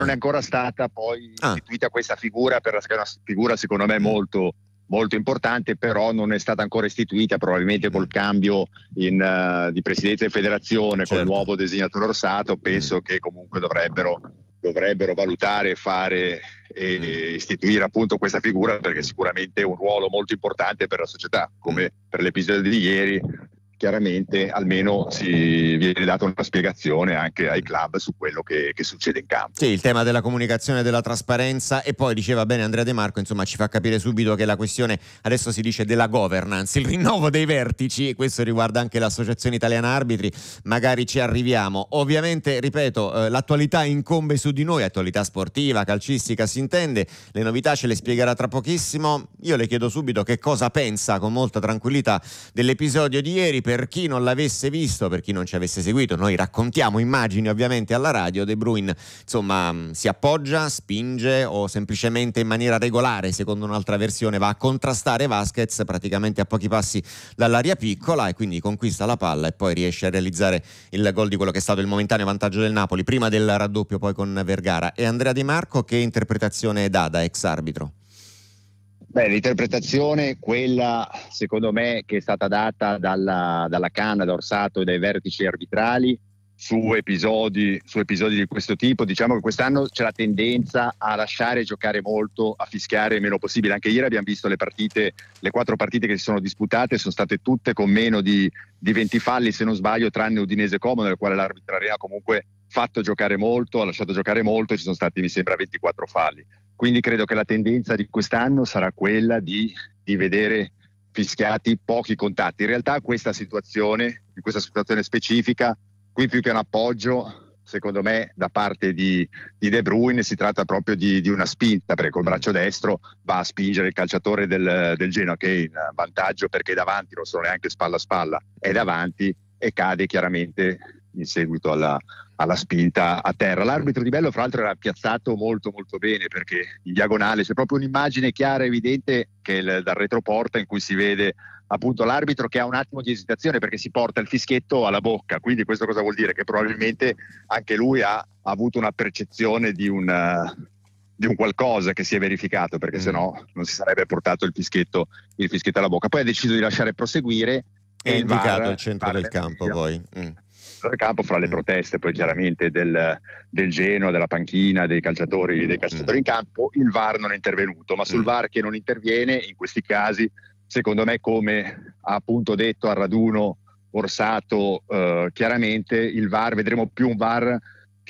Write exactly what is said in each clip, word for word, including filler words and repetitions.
non è ancora stata poi Ah. istituita questa figura, per la, una figura secondo me molto, molto importante, però non è stata ancora istituita, probabilmente col cambio in, uh, di presidenza di federazione, Certo. col nuovo designatore Orsato, penso Mm. che comunque dovrebbero, dovrebbero valutare e fare e Mm. istituire appunto questa figura, perché sicuramente è un ruolo molto importante per la società, come Mm. per l'episodio di ieri. Chiaramente almeno si viene data una spiegazione anche ai club su quello che, che succede in campo. Sì, il tema della comunicazione, della trasparenza, e poi diceva bene Andrea De Marco, insomma ci fa capire subito che la questione adesso si dice della governance, il rinnovo dei vertici, e questo riguarda anche l'Associazione Italiana Arbitri, magari ci arriviamo. Ovviamente, ripeto, eh, l'attualità incombe su di noi, attualità sportiva, calcistica si intende, le novità ce le spiegherà tra pochissimo. Io le chiedo subito che cosa pensa con molta tranquillità dell'episodio di ieri. Per chi non l'avesse visto, per chi non ci avesse seguito, noi raccontiamo immagini ovviamente alla radio. De Bruyne insomma si appoggia, spinge o semplicemente in maniera regolare, secondo un'altra versione va a contrastare Vasquez praticamente a pochi passi dall'area piccola, e quindi conquista la palla e poi riesce a realizzare il gol di quello che è stato il momentaneo vantaggio del Napoli prima del raddoppio poi con Vergara. E Andrea Di Marco che interpretazione dà da ex arbitro? Beh, l'interpretazione, quella secondo me che è stata data dalla, dalla Canna, da Orsato e dai vertici arbitrali su episodi, su episodi di questo tipo, diciamo che quest'anno c'è la tendenza a lasciare giocare molto, a fischiare il meno possibile. Anche ieri abbiamo visto le partite, le quattro partite che si sono disputate, sono state tutte con meno di, di venti falli, se non sbaglio, tranne Udinese Como, nel quale l'arbitro ha comunque fatto giocare molto, ha lasciato giocare molto, e ci sono stati, mi sembra, ventiquattro falli. Quindi credo che la tendenza di quest'anno sarà quella di, di vedere fischiati pochi contatti. In realtà questa situazione, in questa situazione specifica, qui più che un appoggio, secondo me da parte di, di De Bruyne si tratta proprio di, di una spinta, perché col braccio destro va a spingere il calciatore del, del Genoa, che è in vantaggio perché davanti, non sono neanche spalla a spalla, è davanti e cade chiaramente in seguito alla, alla spinta a terra. L'arbitro di Bello fra l'altro era piazzato molto molto bene, perché in diagonale c'è proprio un'immagine chiara e evidente che è il, dal retroporta, in cui si vede appunto l'arbitro che ha un attimo di esitazione perché si porta il fischietto alla bocca. Quindi questo cosa vuol dire? Che probabilmente anche lui ha, ha avuto una percezione di un, uh, di un qualcosa che si è verificato, perché mm. sennò non si sarebbe portato il fischietto, il fischietto alla bocca. Poi ha deciso di lasciare proseguire e è indicato il centro del campo poi mm. del campo, fra le proteste poi chiaramente del, del Genoa, della panchina, dei calciatori, dei calciatori mm. in campo. Il V A R non è intervenuto, ma sul mm. V A R che non interviene in questi casi, secondo me, come ha appunto detto al raduno Orsato, eh, chiaramente il V A R, vedremo più un V A R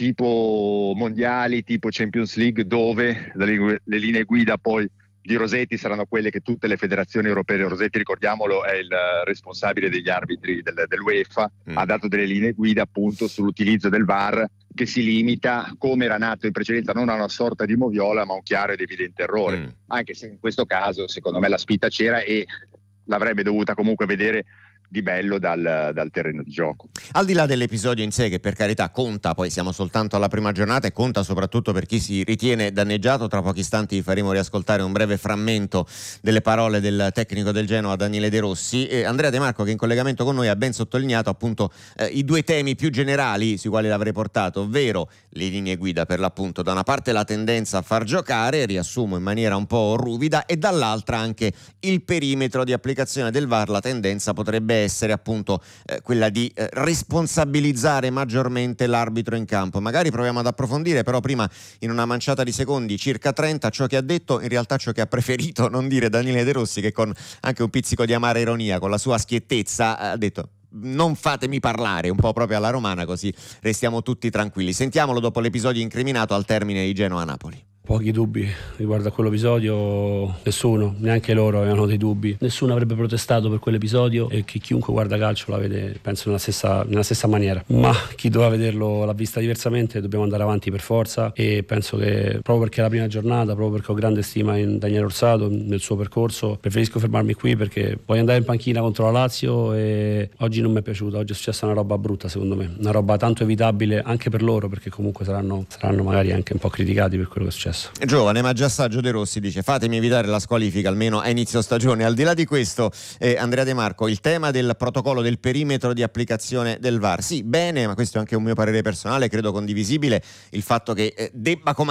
tipo mondiali, tipo Champions League, dove le, le linee guida poi di Rossetti saranno quelle che tutte le federazioni europee, Rossetti ricordiamolo è il responsabile degli arbitri del, dell'UEFA, mm. ha dato delle linee guida appunto sull'utilizzo del V A R, che si limita, come era nato in precedenza, non a una sorta di moviola ma a un chiaro ed evidente errore, mm. anche se in questo caso secondo me la spinta c'era e l'avrebbe dovuta comunque vedere di Bello dal, dal terreno di gioco. Al di là dell'episodio in sé, che per carità conta, poi siamo soltanto alla prima giornata e conta soprattutto per chi si ritiene danneggiato, tra pochi istanti vi faremo riascoltare un breve frammento delle parole del tecnico del Genoa Daniele De Rossi. E Andrea De Marco, che in collegamento con noi ha ben sottolineato appunto eh, i due temi più generali sui quali l'avrei portato, ovvero le linee guida, per l'appunto da una parte la tendenza a far giocare, riassumo in maniera un po' ruvida, e dall'altra anche il perimetro di applicazione del V A R. La tendenza potrebbe essere appunto eh, quella di eh, responsabilizzare maggiormente l'arbitro in campo. Magari proviamo ad approfondire, però prima in una manciata di secondi, circa trenta, ciò che ha detto, in realtà ciò che ha preferito non dire Daniele De Rossi, che con anche un pizzico di amara ironia, con la sua schiettezza, ha detto: non fatemi parlare, un po' proprio alla romana, così restiamo tutti tranquilli. Sentiamolo dopo l'episodio incriminato al termine di Genoa-Napoli. Pochi dubbi riguardo a quell'episodio, nessuno, neanche loro avevano dei dubbi, nessuno avrebbe protestato per quell'episodio, e che chiunque guarda calcio la vede, penso, nella stessa, nella stessa maniera. Ma chi doveva vederlo l'ha vista diversamente, dobbiamo andare avanti per forza, e penso che proprio perché è la prima giornata, proprio perché ho grande stima in Daniele Orsato, nel suo percorso, preferisco fermarmi qui, perché voglio andare in panchina contro la Lazio e oggi non mi è piaciuta, oggi è successa una roba brutta secondo me, una roba tanto evitabile anche per loro, perché comunque saranno, saranno magari anche un po' criticati per quello che è successo. successo. Giovane ma già saggio De Rossi dice: fatemi evitare la squalifica almeno a inizio stagione. Al di là di questo, eh, Andrea De Marco, il tema del protocollo del perimetro di applicazione del V A R, sì, bene, ma questo è anche un mio parere personale, credo condivisibile, il fatto che eh, debba comandare